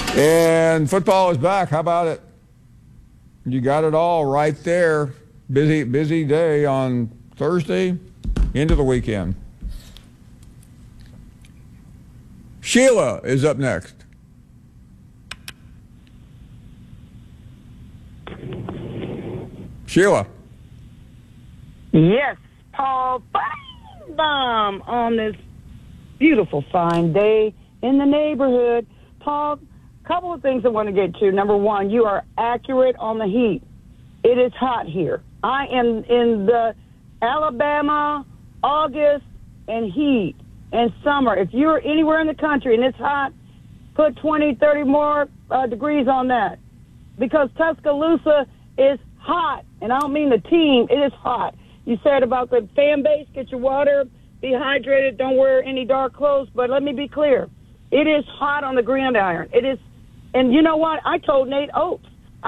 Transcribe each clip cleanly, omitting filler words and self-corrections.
And football is back. How about it? You got it all right there. Busy day on Thursday into the weekend. Sheila is up next. Sheila. Yes, Paul Feinbaum on this beautiful fine day in the neighborhood. Paul, couple of things I want to get to. Number one, you are accurate on the heat. It is hot here. I am in the Alabama, August, and heat and summer. If you're anywhere in the country and it's hot, put 20, 30 more degrees on that. Because Tuscaloosa is hot. And I don't mean the team. It is hot. You said about the fan base, get your water, be hydrated, don't wear any dark clothes. But let me be clear. It is hot on the gridiron. It is. And you know what? I told Nate Oates.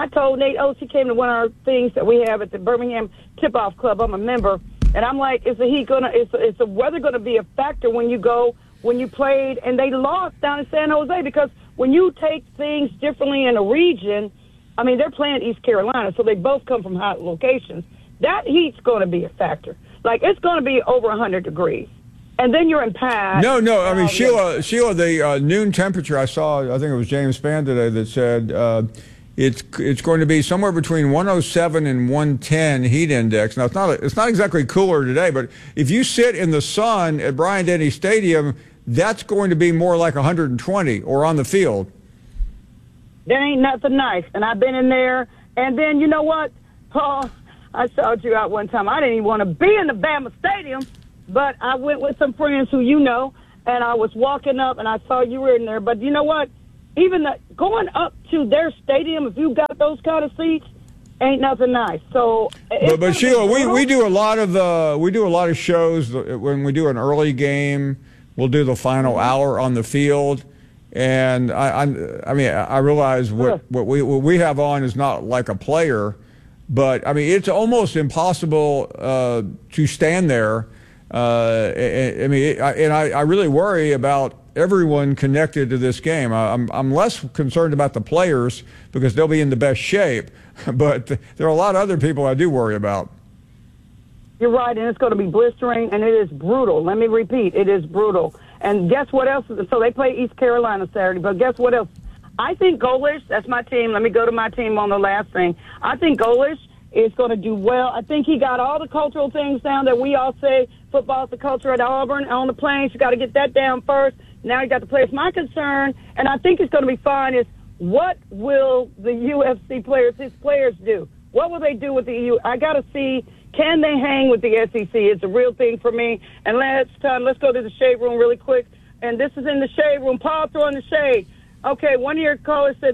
He came to one of our things that we have at the Birmingham Tip-Off Club. I'm a member. And I'm like, is the weather going to be a factor when you played? And they lost down in San Jose because when you take things differently in a region, I mean, they're playing East Carolina, so they both come from hot locations. That heat's going to be a factor. Like, it's going to be over 100 degrees. And then you're in Pat. No. I mean, Sheila, the noon temperature I saw, I think it was James Spann today that said it's going to be somewhere between 107 and 110 heat index. Now, it's not exactly cooler today, but if you sit in the sun at Bryant-Denny Stadium, that's going to be more like 120 or on the field. There ain't nothing nice. And I've been in there. And then, you know what, Paul, I shouted you out one time. I didn't even want to be in the Bama Stadium, but I went with some friends who you know, and I was walking up, and I saw you were in there. But you know what? Even going up to their stadium, if you got those kind of seats, ain't nothing nice. So, but Sheila, we do a lot of shows when we do an early game. We'll do the final hour on the field. And I mean, I realize what we have on is not like a player, but I mean, it's almost impossible to stand there. I really worry about everyone connected to this game. I'm less concerned about the players because they'll be in the best shape, but there are a lot of other people I do worry about. You're right, and it's going to be blistering, and it is brutal. Let me repeat, it is brutal. And guess what else? So they play East Carolina Saturday, but guess what else? I think Golish, that's my team. Let me go to my team on the last thing. I think Golish is going to do well. I think he got all the cultural things down that we all say football's the culture at Auburn. On the Plains, you got to get that down first. Now you got the players. My concern, and I think it's going to be fine, is what will the UFC players, his players, do? What will they do with the EU? I got to see, can they hang with the SEC? It's a real thing for me. And let's go to the shade room really quick. And this is in the shade room. Paul throwing the shade. Okay, one of your callers said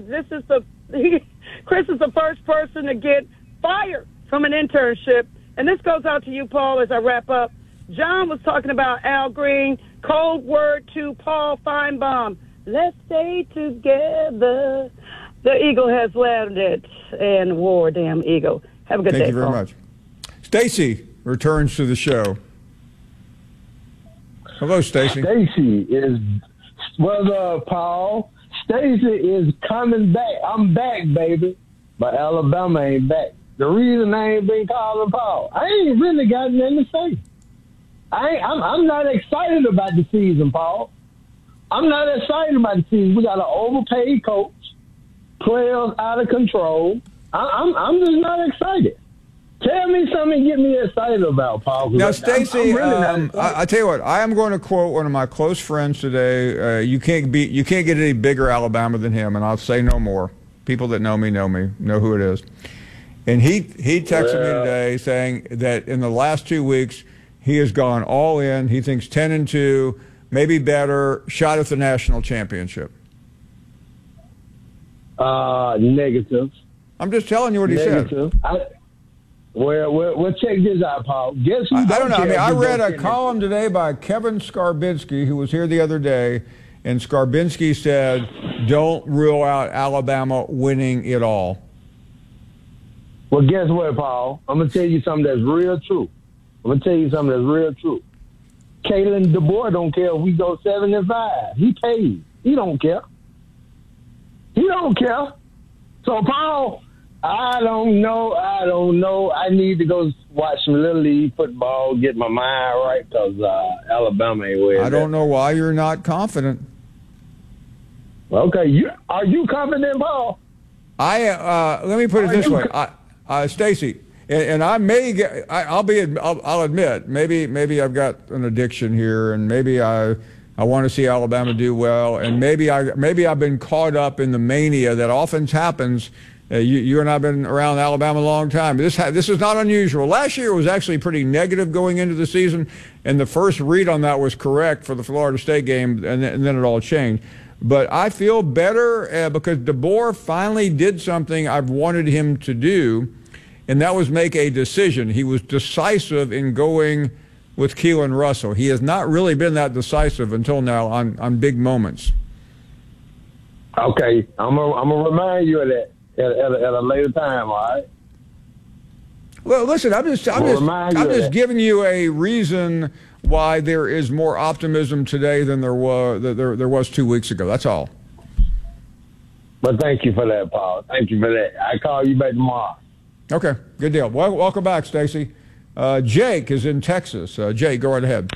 Chris is the first person to get fired from an internship. And this goes out to you, Paul, as I wrap up. John was talking about Al Green. Cold word to Paul Feinbaum. Let's stay together. The eagle has landed and war, damn eagle. Have a good day, Thank you very Paul. much. Stacy returns to the show. Hello, Stacy. Stacy is, what's up, Paul? Stacy is coming back. I'm back, baby. But Alabama ain't back. The reason I ain't been calling Paul, I ain't really got nothing to say. I'm not excited about the season, Paul. I'm not excited about the season. We got an overpaid coach, players out of control. I'm just not excited. Tell me something to get me excited about, Paul. Now, Stacy, I tell you what, I am going to quote one of my close friends today. You can't get any bigger Alabama than him, and I'll say no more. People that know me, know who it is. And he texted me today saying that in the last 2 weeks, he has gone all in. He thinks 10-2, maybe better, shot at the national championship. Negative. I'm just telling you what he said. Well, check this out, Paul. Guess who? I don't know. I mean, I read a column today by Kevin Skarbinski, who was here the other day, and Skarbinski said, "Don't rule out Alabama winning it all." Well, guess what, Paul? I'm gonna tell you something that's real true. Kalen DeBoer don't care if we go 7-5. He pays. He don't care. He don't care. So, Paul, I don't know. I need to go watch some Little League football, get my mind right, because Alabama ain't where I don't know why you're not confident. Okay, are you confident, Paul? Let me put it this way, Stacy, and I may get. I'll admit, maybe I've got an addiction here, and maybe I want to see Alabama do well, and maybe I've been caught up in the mania that often happens. You and I have been around Alabama a long time. This is not unusual. Last year was actually pretty negative going into the season, and the first read on that was correct for the Florida State game, and then it all changed. But I feel better because DeBoer finally did something I've wanted him to do, and that was make a decision. He was decisive in going with Keelan Russell. He has not really been that decisive until now on big moments. Okay, I'm gonna remind you of that at a later time. All right. Well, listen, I'm just giving you a reason why there is more optimism today than there was 2 weeks ago. That's all. But thank you for that, Paul. Thank you for that. I call you back tomorrow. Okay, good deal. Well, welcome back, Stacy. Jake is in Texas. Jake, go right ahead.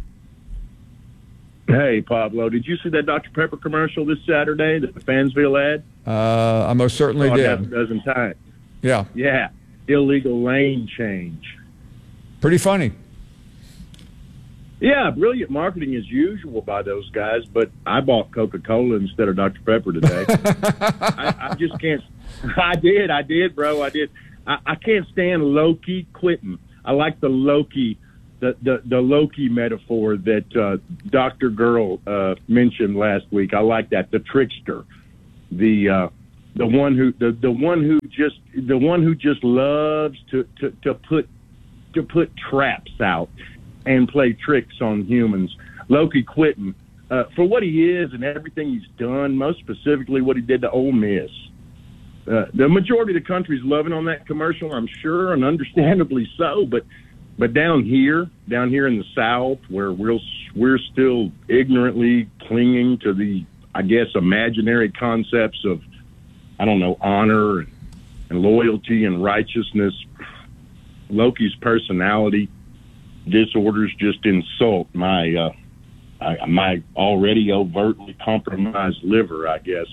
Hey, Pablo, did you see that Dr. Pepper commercial this Saturday, the Fansville ad? I most certainly did. Half a dozen times. Yeah. Yeah. Illegal lane change. Pretty funny. Yeah, brilliant marketing as usual by those guys, but I bought Coca-Cola instead of Dr. Pepper today. I just can't. I did, bro. I did. I can't stand Loki quitting. I like the Loki, the Loki metaphor that Dr. Girl mentioned last week. I like that. The trickster, the one who just loves to put traps out and play tricks on humans. Loki quitting for what he is and everything he's done, most specifically what he did to Ole Miss. The majority of the country's loving on that commercial, I'm sure, and understandably so. But down here in the South, where we're still ignorantly clinging to the, I guess, imaginary concepts of, I don't know, honor and loyalty and righteousness, Loki's personality disorders just insult my already overtly compromised liver, I guess.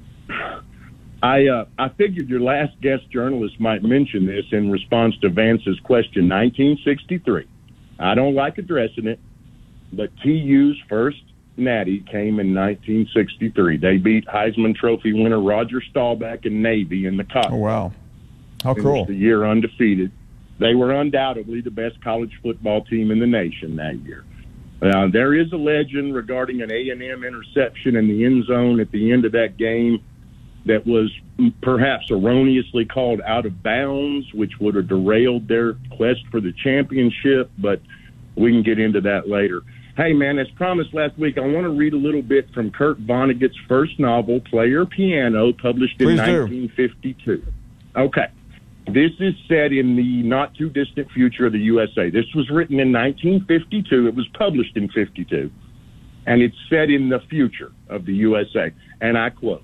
I figured your last guest journalist might mention this in response to Vance's question, 1963. I don't like addressing it, but TU's first natty came in 1963. They beat Heisman Trophy winner Roger Staubach and Navy in the Cotton. Oh, wow. How cool. The year undefeated. They were undoubtedly the best college football team in the nation that year. There is a legend regarding an A&M interception in the end zone at the end of that game that was perhaps erroneously called out of bounds, which would have derailed their quest for the championship, but we can get into that later. Hey, man, as promised last week, I want to read a little bit from Kurt Vonnegut's first novel, Player Piano, published in 1952. Okay. This is set in the not-too-distant future of the USA. This was written in 1952. It was published in 52. And it's set in the future of the USA. And I quote,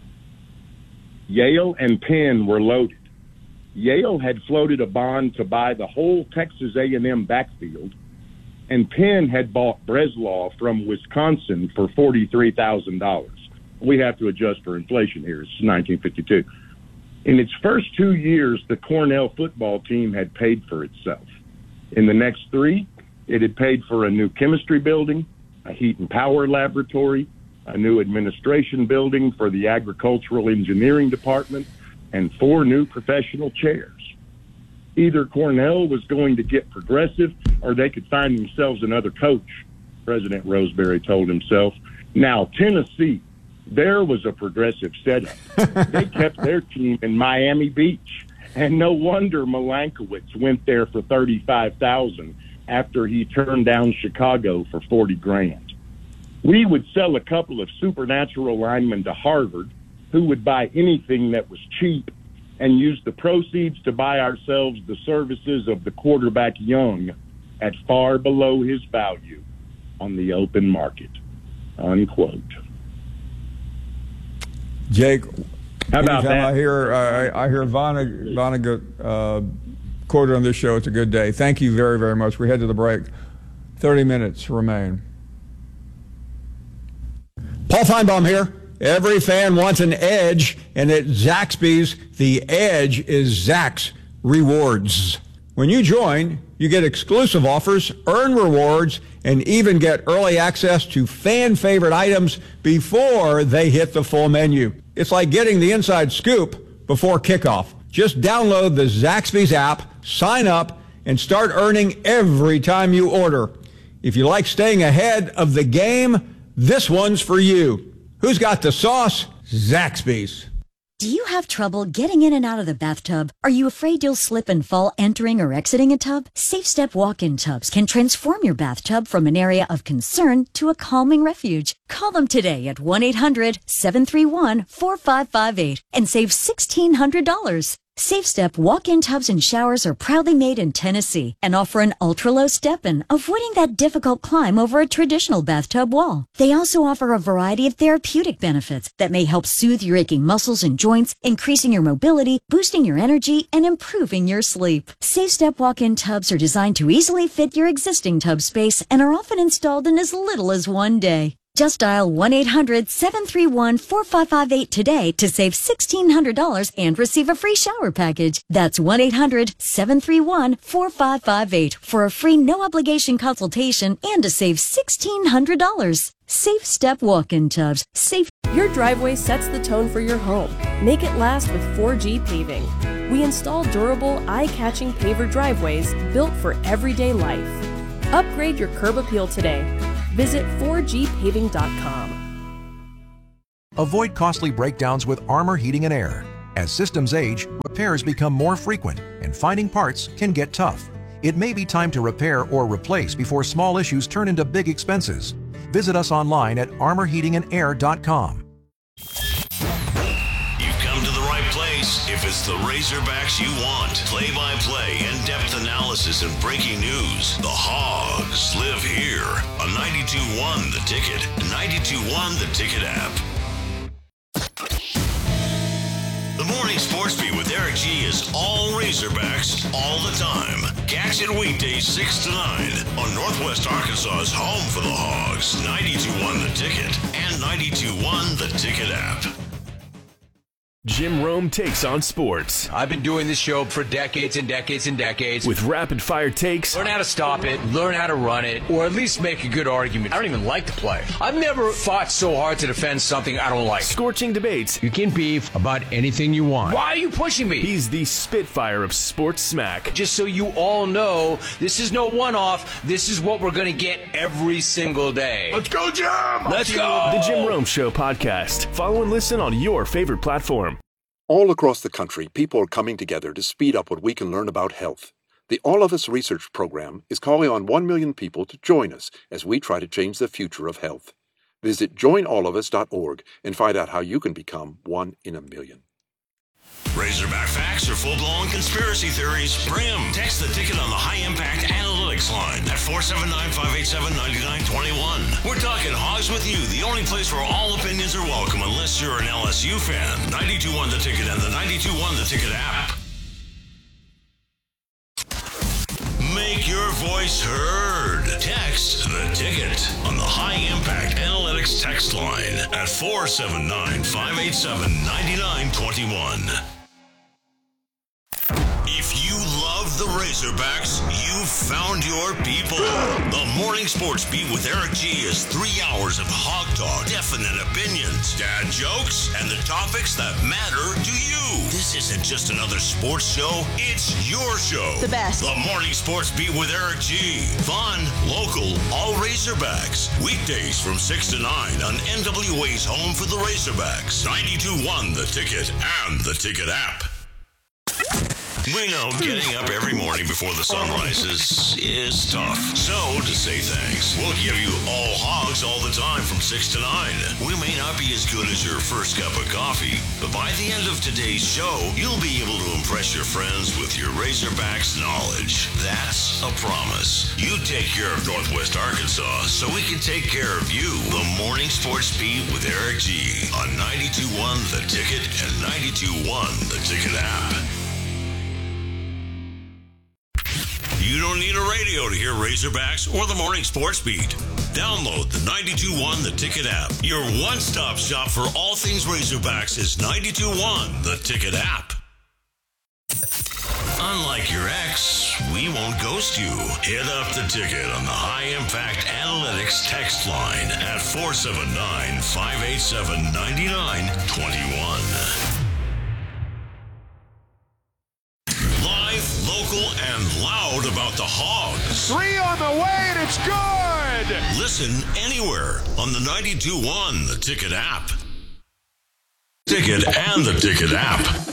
Yale and Penn were loaded. Yale had floated a bond to buy the whole Texas A&M backfield, and Penn had bought Breslaw from Wisconsin for $43,000. We have to adjust for inflation here. It's 1952. In its first 2 years, the Cornell football team had paid for itself. In the next 3, it had paid for a new chemistry building, a heat and power laboratory, a new administration building for the agricultural engineering department, and 4 new professional chairs. Either Cornell was going to get progressive or they could find themselves another coach, President Roseberry told himself. Now, Tennessee, there was a progressive setup. They kept their team in Miami Beach, and no wonder Milankowitz went there for $35,000 after he turned down Chicago for $40,000. We would sell a couple of supernatural linemen to Harvard who would buy anything that was cheap and use the proceeds to buy ourselves the services of the quarterback Young at far below his value on the open market, unquote. Jake, How about Anytime that? I hear Vonnegut quoted on this show, it's a good day. Thank you very, very much. We head to the break. 30 minutes remain. Paul Feinbaum here. Every fan wants an edge, and at Zaxby's, the edge is Zax Rewards. When you join, you get exclusive offers, earn rewards, and even get early access to fan-favorite items before they hit the full menu. It's like getting the inside scoop before kickoff. Just download the Zaxby's app, sign up, and start earning every time you order. If you like staying ahead of the game, this one's for you. Who's got the sauce? Zaxby's. Do you have trouble getting in and out of the bathtub? Are you afraid you'll slip and fall entering or exiting a tub? SafeStep walk-in tubs can transform your bathtub from an area of concern to a calming refuge. Call them today at 1-800-731-4558 and save $1,600. SafeStep walk-in tubs and showers are proudly made in Tennessee and offer an ultra-low step-in, avoiding that difficult climb over a traditional bathtub wall. They also offer a variety of therapeutic benefits that may help soothe your aching muscles and joints, increasing your mobility, boosting your energy, and improving your sleep. SafeStep walk-in tubs are designed to easily fit your existing tub space and are often installed in as little as one day. Just dial 1-800-731-4558 today to save $1,600 and receive a free shower package. That's 1-800-731-4558 for a free no-obligation consultation and to save $1,600. SafeStep walk-in tubs. Your driveway sets the tone for your home. Make it last with 4G Paving. We install durable, eye-catching paver driveways built for everyday life. Upgrade your curb appeal today. Visit 4gpaving.com. Avoid costly breakdowns with Armor Heating and Air. As systems age, repairs become more frequent, and finding parts can get tough. It may be time to repair or replace before small issues turn into big expenses. Visit us online at armorheatingandair.com. You've come to the right place if it's the Razorbacks you want. Play-by-play, in-depth analysis, and breaking news. The Hogs live here on 92.1 The Ticket, 92.1 The Ticket app. The Morning Sports Beat with Eric G is all Razorbacks all the time. Catch it weekdays 6 to 9 on Northwest Arkansas's home for the Hogs, 92.1 The Ticket and 92.1 The Ticket app. Jim Rome takes on sports. I've been doing this show for decades and decades and decades. With rapid-fire takes. Learn how to stop it, learn how to run it, or at least make a good argument. I don't even like to play. I've never fought so hard to defend something I don't like. Scorching debates. You can beef about anything you want. Why are you pushing me? He's the Spitfire of sports smack. Just so you all know, this is no one-off. This is what we're going to get every single day. Let's go, Jim! Let's go! The Jim Rome Show podcast. Follow and listen on your favorite platform. All across the country, people are coming together to speed up what we can learn about health. The All of Us Research Program is calling on 1 million people to join us as we try to change the future of health. Visit joinallofus.org and find out how you can become 1 in a million. Razorback facts or full-blown conspiracy theories? Bring them. Text the Ticket on the High Impact Analytics line at 479-587-9921. We're talking Hogs with you, the only place where all opinions are welcome unless you're an LSU fan. 92.1 The Ticket and the 92.1 The Ticket app. Make your voice heard. Text the Ticket on the High Impact Analytics text line at 479-587-9921. If you love the Razorbacks, you've found your people. The Morning Sports Beat with Eric G is 3 hours of hog talk, definite opinions, dad jokes, and the topics that matter to you. This isn't just another sports show, it's your show. The best. The Morning Sports Beat with Eric G. Fun, local, all Razorbacks. Weekdays from 6 to 9 on NWA's home for the Razorbacks. 92.1 The Ticket and the Ticket app. We know getting up every morning before the sun rises is tough. So, to say thanks, we'll give you all hogs all the time from 6 to 9. We may not be as good as your first cup of coffee, but by the end of today's show, you'll be able to impress your friends with your Razorbacks knowledge. That's a promise. You take care of Northwest Arkansas so we can take care of you. The Morning Sports Beat with Eric G on 92.1 The Ticket and 92.1 The Ticket app. You don't need a radio to hear Razorbacks or the Morning Sports Beat. Download the 92.1 The Ticket app. Your one-stop shop for all things Razorbacks is 92.1 The Ticket app. Unlike your ex, we won't ghost you. Hit up the ticket on the High Impact Analytics text line at 479-587-9921. Live, local, and loud about the Hogs. 3 on the way, and it's good! Listen anywhere on the 92.1 The Ticket app. Ticket and the Ticket app.